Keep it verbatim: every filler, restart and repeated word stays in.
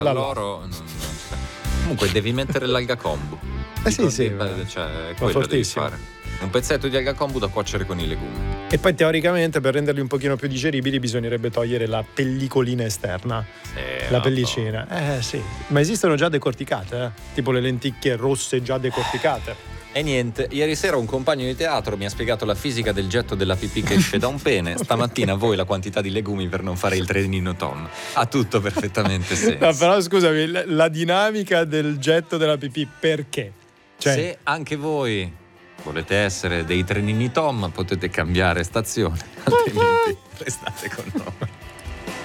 La loro non, non comunque devi mettere l'alga kombu. Eh sì, sì, beh, cioè, ma quello devi fortissimo. fare. Un pezzetto di alga kombu da cuocere con i legumi. E poi teoricamente per renderli un pochino più digeribili bisognerebbe togliere la pellicolina esterna, Eh, la no, pellicina. Eh sì, ma esistono già decorticate, eh? Tipo le lenticchie rosse già decorticate. E niente, ieri sera un compagno di teatro mi ha spiegato la fisica del getto della pipì che esce da un pene. Stamattina voi la quantità di legumi per non fare il trenino Tom. Ha tutto perfettamente senso. No, però scusami, la, la dinamica del getto della pipì, perché? Cioè, se anche voi volete essere dei trenini Tom, potete cambiare stazione, altrimenti restate con noi.